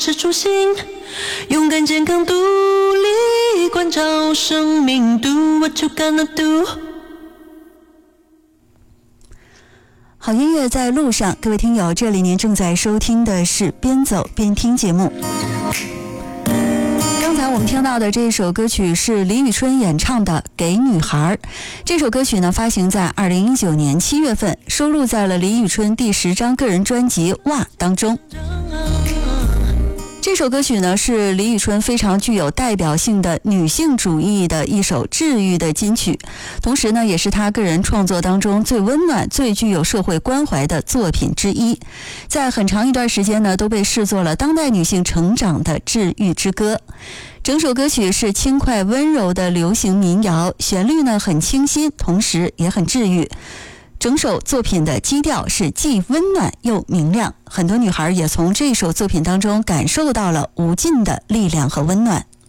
是初心，勇敢健康独立，关照生命 Do what you gonna do。 好音乐在路上，各位听友，这里您正在收听的是边走边听节目。刚才我们听到的这首歌曲是李宇春演唱的《给女孩》。这首歌曲呢，发行在2019年7月份，收录在了李宇春第10张个人专辑《哇》当中。这首歌曲呢，是李宇春非常具有代表性的女性主义的一首治愈的金曲，同时呢，也是她个人创作当中最温暖、最具有社会关怀的作品之一。在很长一段时间呢，都被视作了当代女性成长的治愈之歌。整首歌曲是轻快温柔的流行民谣，旋律呢很清新，同时也很治愈。整首作品的基调是既温暖又明亮，很多女孩也从这首作品当中感受到了无尽的力量和温暖。